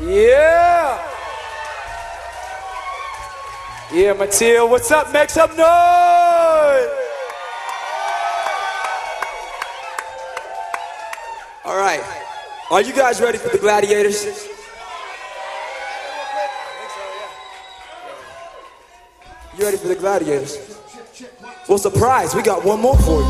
Yeah. Yeah, Mateo, what's up? Make some noise. All right. Are you guys ready for the Gladiators? You ready for the Gladiators? Well, surprise, we got one more for you.